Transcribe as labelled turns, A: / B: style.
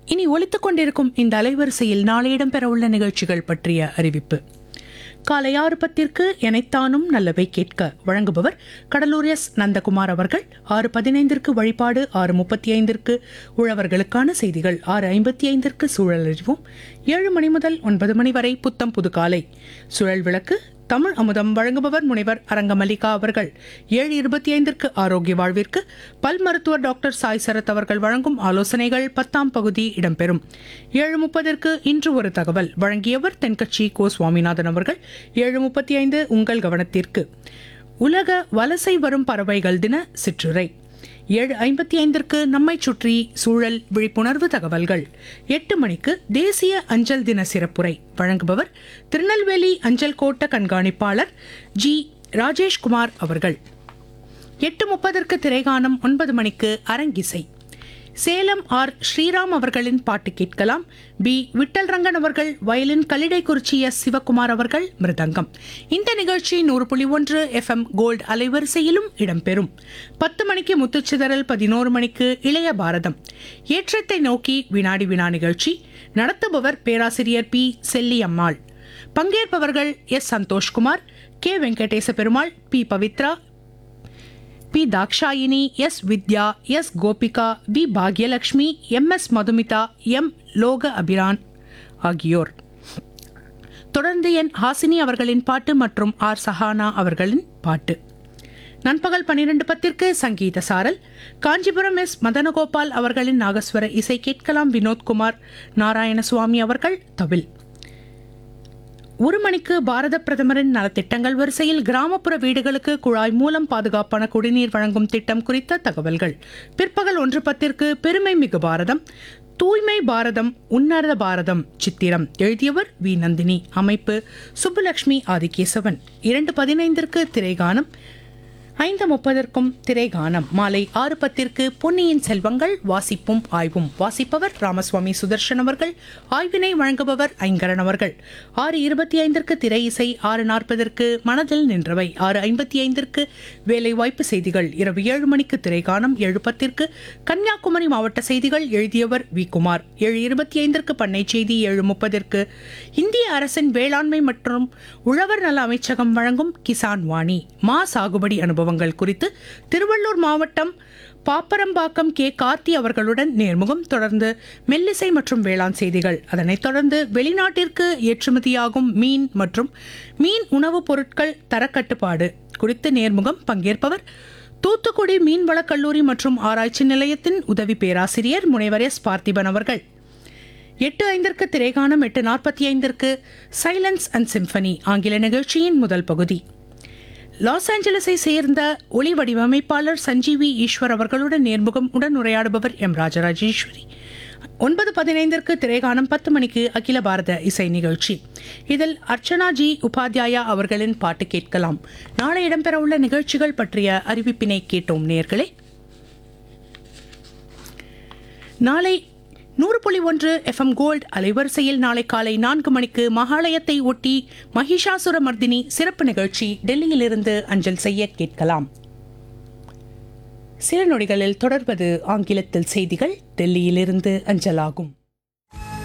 A: இனி ஒலித்துக் கொண்டிருக்கும் இந்த அலைவரிசையில் நாளை இடம்பெறவுள்ள நிகழ்ச்சிகள் பற்றிய அறிவிப்பு. காலை 6:10 எனைத்தானும் நல்லவை கேட்க வழங்குபவர் கடலூர் எஸ். நந்தகுமார் அவர்கள். 6:15 வழிபாடு, 6:35 உழவர்களுக்கான செய்திகள், 6:55 சூழல் அறிவோம், 7 மணி முதல் 9 மணி வரை புத்தம் புது காலை சுழல் விளக்கு தமிழ் அமுதம் வழங்குபவர் முனைவர் அரங்க மல்லிகா அவர்கள். 7:25 ஆரோக்கிய வாழ்விற்கு பல் மருத்துவர் டாக்டர் சாய் சரத் அவர்கள் வழங்கும் ஆலோசனைகள் 10ஆம் பகுதி இடம்பெறும். 7:30 இன்று ஒரு தகவல் வழங்கியவர் தென்கட்சி கோ. சுவாமிநாதன் அவர்கள். 7:35 உங்கள் கவனத்திற்கு உலக வலசை வரும் பறவைகள் தின சிற்றுரை. 7:55 நம்மை சுற்றி சூழல் விழிப்புணர்வு தகவல்கள். 8 மணிக்கு தேசிய அஞ்சல் தின சிறப்புரை வழங்குபவர் திருநெல்வேலி அஞ்சல் கோட்ட கண்காணிப்பாளர் ஜி. ராஜேஷ்குமார் அவர்கள். 8:30 திரைகானம். 9 மணிக்கு அரங்கிசை. சேலம் ஆர். ஸ்ரீராம் அவர்களின் பாட்டு கேட்கலாம். பி. விட்டல் ரங்கன் அவர்கள் வயலின், கல்லிடைக்குறிச்சி எஸ். சிவகுமார் அவர்கள் மிருதங்கம். இந்த நிகழ்ச்சி 100.1 FM கோல்டு அலைவரிசையிலும் இடம்பெறும். 10 மணிக்கு முத்துச்சிதறல். 11 மணிக்கு இளைய பாரதம், ஏற்றத்தை நோக்கி வினாடி வினா நிகழ்ச்சி. நடத்துபவர் பேராசிரியர் B. Selliyammal. பங்கேற்பவர்கள் S. Santhoshkumar, K. Venkatesa Perumal, B. Pavithra, B. Dakshayini, S. வித்யா, S. Gopika, B. Bhagyalakshmi, M. S. Madhumitha, M. லோக அபிரான் ஆகியோர். தொடர்ந்து என். ஹாசினி அவர்களின் பாட்டு மற்றும் ஆர். சஹானா அவர்களின் பாட்டு. நண்பகல் 12:10 சங்கீத சாரல். காஞ்சிபுரம் எஸ். மதனகோபால் அவர்களின் நாகஸ்வர இசை கேட்கலாம். வினோத்குமார் நாராயணசுவாமி அவர்கள் தவில். 1 மணிக்கு பாரத பிரதமரின் நலத்திட்டங்கள் வரிசையில் கிராமப்புற வீடுகளுக்கு குழாய் மூலம் பாதுகாப்பான குடிநீர் வழங்கும் திட்டம் குறித்த தகவல்கள். பிற்பகல் 1:10 பெருமை மிகு பாரதம், தூய்மை பாரதம், உன்னத பாரதம் சித்திரம். எழுதியவர் வி. நந்தினி. அமைப்பு சுப்புலட்சுமி ஆதிகேசவன். 2:15 திரைகானம். 5:30 திரைகானம். மாலை 6:10 பொன்னியின் செல்வங்கள் வாசிப்பும் ஆய்வும். வாசிப்பவர் ராமசுவாமி சுதர்ஷன் அவர்கள். ஆய்வினை வழங்குபவர் ஐங்கரன் அவர்கள். 6:25 திரை இசை. 6:40 மனதில் நின்றவை. 6:55 வேலைவாய்ப்பு செய்திகள். இரவு 7 மணிக்கு திரைகானம். 7:10 கன்னியாகுமரி மாவட்ட செய்திகள். எழுதியவர் வி. குமார். 7:25 பண்ணை செய்தி. 7:30 இந்திய அரசின் வேளாண்மை மற்றும் உழவர் நல அமைச்சகம் வழங்கும் கிசான் வாணி மா சாகுபடி அனுபவம் குறித்து திருவள்ளூர் மாவட்டம் பாப்பரம்பாக்கம் கே. கார்த்தி அவர்களுடன் நேர்முகம். தொடர்ந்து மெல்லிசை மற்றும் வேளாண் செய்திகள். அதனைத் தொடர்ந்து வெளிநாட்டிற்கு ஏற்றுமதியாகும் மீன் மற்றும் மீன் உணவுப் பொருட்கள் தரக்கட்டுப்பாடு குறித்து நேர்முகம். பங்கேற்பவர் தூத்துக்குடி மீன்வளக் கல்லூரி மற்றும் ஆராய்ச்சி நிலையத்தின் உதவி பேராசிரியர் முனைவர் எஸ். பார்த்திபன் அவர்கள். 8:05 திரைகானம். 8:45 சைலன்ஸ் அண்ட் சிம்பனி ஆங்கில நிகழ்ச்சியின் முதல் பகுதி. லாஸ் ஏஞ்சலஸை சேர்ந்த ஒளி வடிவமைப்பாளர் சஞ்சீவி ஈஸ்வர் அவர்களுடன் நேர்முகம். உரையாடுபவர் எம். ராஜராஜேஸ்வரி. 9:15 திரைகானம். 10 மணிக்கு அகில பாரத இசை நிகழ்ச்சி. இதில் அர்ச்சனா ஜி. உபாத்யாயா அவர்களின் பாட்டு கேட்கலாம். நாளை இடம்பெறவுள்ள நிகழ்ச்சிகள் பற்றிய அறிவிப்பினை கேட்டோம் நேயர்களே. நாளை 100.1 FM கோல்டு அலைவரிசையில் நாளை காலை 4 மணிக்கு மகாலயத்தை ஒட்டி மகிஷாசுர மர்தினி சிறப்பு நிகழ்ச்சி டெல்லியிலிருந்து அஞ்சல் செய்ய கேட்கலாம். சில நொடிகளில் தொடர்வது ஆங்கிலத்தில் செய்திகள் டெல்லியிலிருந்து அஞ்சலாகும்.